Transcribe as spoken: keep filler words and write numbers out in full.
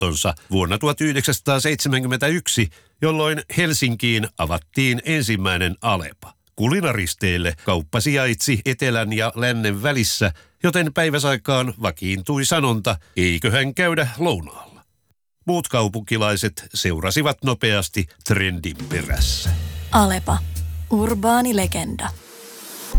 käyttöönottonsa vuonna tuhatyhdeksänsataaseitsemänkymmentäyksi, jolloin Helsinkiin avattiin ensimmäinen Alepa. Kulinaristeille kauppa sijaitsi etelän ja lännen välissä, joten päiväsaikaan vakiintui sanonta, eiköhän käydä lounaalla. Muut kaupunkilaiset seurasivat nopeasti trendin perässä. Alepa. Urbaani legenda.